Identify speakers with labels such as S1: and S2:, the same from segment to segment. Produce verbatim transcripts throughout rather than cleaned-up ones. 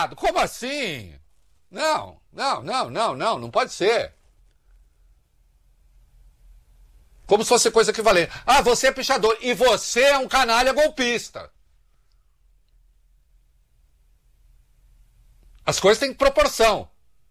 S1: pichado. Como assim? Não, não, não, não, não, não pode ser. Como se fosse coisa equivalente. Ah, você é pichador e você é um canalha golpista. As coisas têm proporção.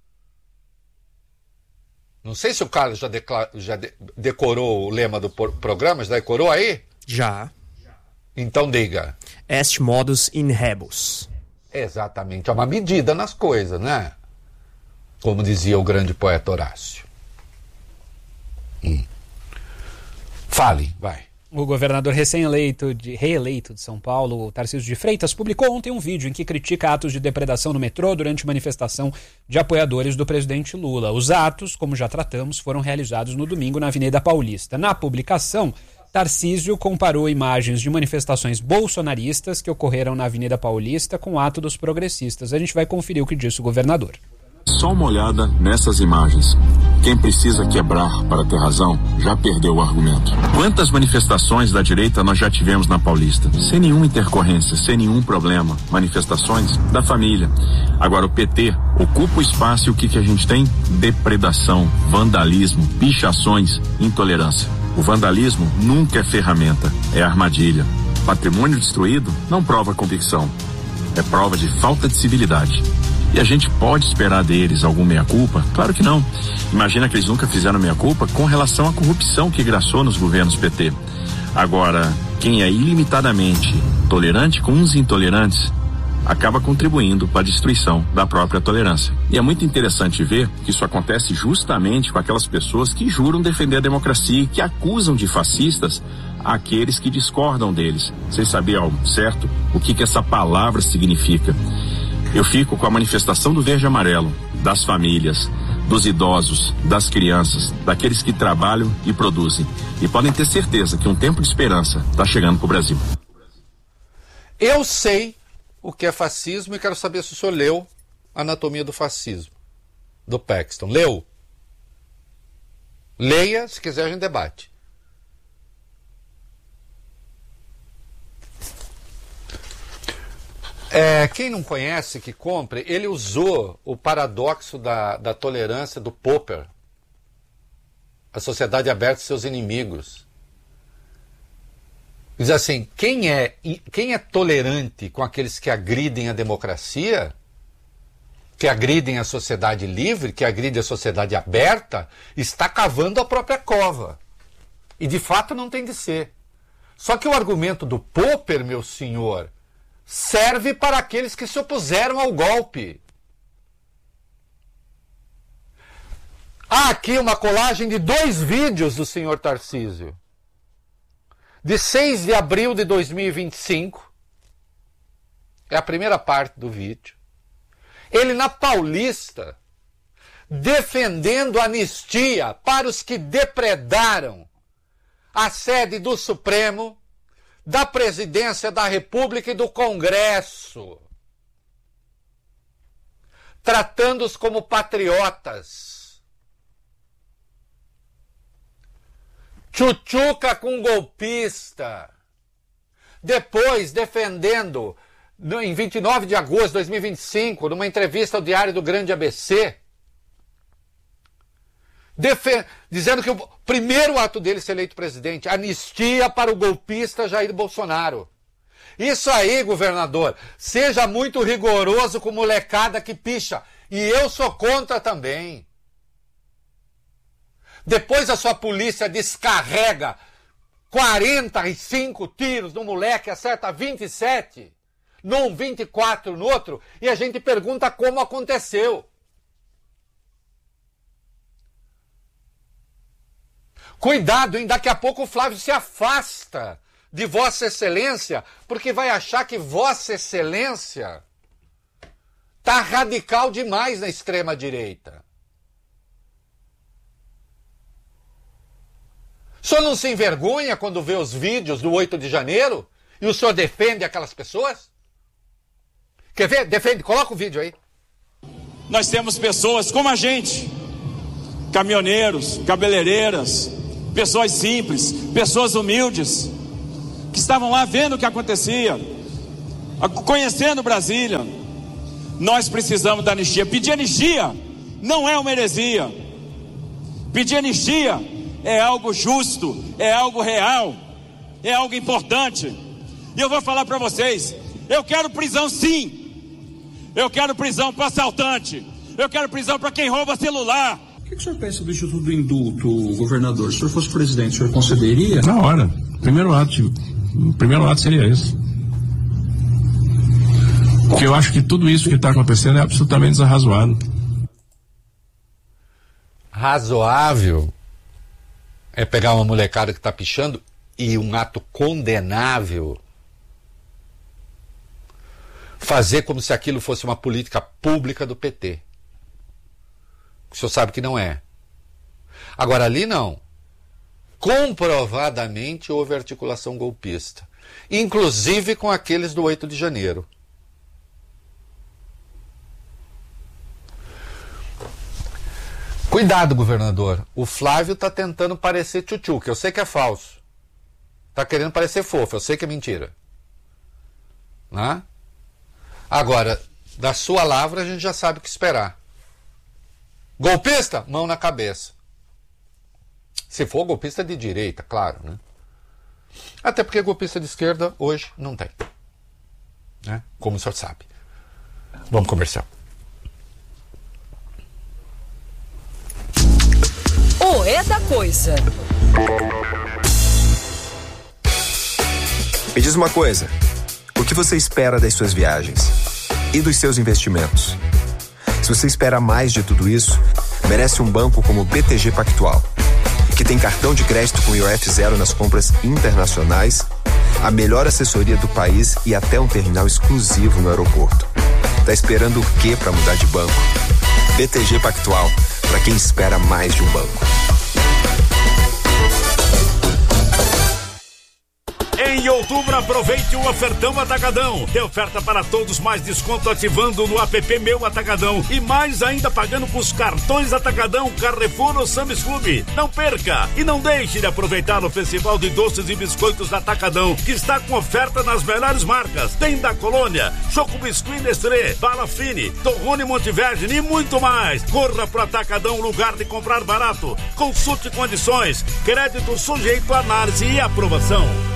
S1: Não sei se o Carlos já, declara, já de, decorou o lema do por, programa, já decorou aí?
S2: Já.
S1: Então diga.
S2: Est modus in rebus.
S1: Exatamente, é uma medida nas coisas, né? Como dizia o grande poeta Horácio. Hum. Fale, vai.
S3: O governador recém-eleito de, reeleito de São Paulo, Tarcísio de Freitas, publicou ontem um vídeo em que critica atos de depredação no metrô durante manifestação de apoiadores do presidente Lula. Os atos, como já tratamos, foram realizados no domingo na Avenida Paulista. Na publicação, Tarcísio comparou imagens de manifestações bolsonaristas que ocorreram na Avenida Paulista com o ato dos progressistas. A gente vai conferir o que disse o governador.
S4: Só uma olhada nessas imagens. Quem precisa quebrar para ter razão já perdeu o argumento. Quantas manifestações da direita nós já tivemos na Paulista? Sem nenhuma intercorrência, sem nenhum problema. Manifestações da família. Agora o P T ocupa o espaço e o que, que a gente tem? Depredação, vandalismo, pichações, intolerância. O vandalismo nunca é ferramenta, é armadilha. Patrimônio destruído não prova convicção. É prova de falta de civilidade. E a gente pode esperar deles algum meia-culpa? Claro que não. Imagina que eles nunca fizeram meia-culpa com relação à corrupção que graçou nos governos P T. Agora, quem é ilimitadamente tolerante com os intolerantes acaba contribuindo para a destruição da própria tolerância. E é muito interessante ver que isso acontece justamente com aquelas pessoas que juram defender a democracia e que acusam de fascistas aqueles que discordam deles. Vocês sabiam ao certo o que, que essa palavra significa? Eu fico com a manifestação do verde e amarelo, das famílias, dos idosos, das crianças, daqueles que trabalham e produzem. E podem ter certeza que um tempo de esperança está chegando para o Brasil.
S1: Eu sei o que é fascismo e quero saber se o senhor leu Anatomia do Fascismo, do Paxton. Leu? Leia, se quiser a gente debate. É, quem não conhece, que compre, ele usou o paradoxo da, da tolerância do Popper. A sociedade aberta aos seus inimigos. Diz assim, quem é, quem é tolerante com aqueles que agridem a democracia, que agridem a sociedade livre, que agridem a sociedade aberta, está cavando a própria cova. E de fato não tem de ser. Só que o argumento do Popper, meu senhor, serve para aqueles que se opuseram ao golpe. Há aqui uma colagem de dois vídeos do senhor Tarcísio. De seis de abril de dois mil e vinte e cinco. É a primeira parte do vídeo. Ele na Paulista, defendendo anistia para os que depredaram a sede do Supremo, da Presidência da República e do Congresso, tratando-os como patriotas. Tchutchuca com golpista. Depois, defendendo, no, em vinte e nove de agosto de dois mil e vinte e cinco, numa entrevista ao Diário do Grande A B C, Defe- dizendo que o primeiro ato dele ser eleito presidente, anistia para o golpista Jair Bolsonaro. Isso aí, governador, seja muito rigoroso com molecada que picha. E eu sou contra também. Depois a sua polícia descarrega quarenta e cinco tiros no moleque, acerta vinte e sete, num vinte e quatro no outro, e a gente pergunta como aconteceu. Cuidado, hein? Daqui a pouco o Flávio se afasta de Vossa Excelência, porque vai achar que Vossa Excelência está radical demais na extrema-direita. O senhor não se envergonha quando vê os vídeos do oito de janeiro e o senhor defende aquelas pessoas? Quer ver? Defende, coloca o vídeo aí.
S5: Nós temos pessoas como a gente, caminhoneiros, cabeleireiras, pessoas simples, pessoas humildes, que estavam lá vendo o que acontecia, conhecendo Brasília, Nós precisamos da anistia. Pedir anistia não é uma heresia. Pedir anistia é algo justo, é algo real, é algo importante. E eu vou falar para vocês, eu quero prisão sim. Eu quero prisão para assaltante. Eu quero prisão para quem rouba celular.
S6: O que, que o senhor pensa do Instituto do Indulto, governador? Se o senhor fosse presidente, o senhor concederia?
S4: Na hora. Primeiro ato. O primeiro ato seria esse. Porque eu acho que tudo isso que está acontecendo é absolutamente desarrazoado.
S1: Razoável é pegar uma molecada que está pichando e um ato condenável fazer como se aquilo fosse uma política pública do P T. O senhor sabe que não é. Agora ali não. Comprovadamente houve articulação golpista. Inclusive com aqueles do oito de janeiro. Cuidado, governador. O Flávio está tentando parecer tchutchu, que eu sei que é falso. Está querendo parecer fofo, eu sei que é mentira. Né? Agora, da sua lavra a gente já sabe o que esperar. Golpista? Mão na cabeça. Se for golpista de direita, claro, né? Até porque golpista de esquerda hoje não tem. Né? Como o senhor sabe. Vamos comercial.
S7: O É da Coisa.
S8: Me diz uma coisa. O que você espera das suas viagens? E dos seus investimentos? Se você espera mais de tudo isso, merece um banco como o B T G Pactual, que tem cartão de crédito com I O F zero nas compras internacionais, a melhor assessoria do país e até um terminal exclusivo no aeroporto. Tá esperando o quê para mudar de banco? B T G Pactual, para quem espera mais de um banco.
S9: Em outubro, aproveite o ofertão Atacadão. Tem oferta para todos, mais desconto ativando no app Meu Atacadão. E mais ainda pagando com os cartões Atacadão, Carrefour ou Sam's Club. Não perca e não deixe de aproveitar o Festival de Doces e Biscoitos Atacadão, que está com oferta nas melhores marcas. Tem da Colônia, Choco Biscuit Nestlé, Bala Fine, Torrone Montevergine e muito mais. Corra pro Atacadão, lugar de comprar barato. Consulte condições. Crédito sujeito a análise e aprovação.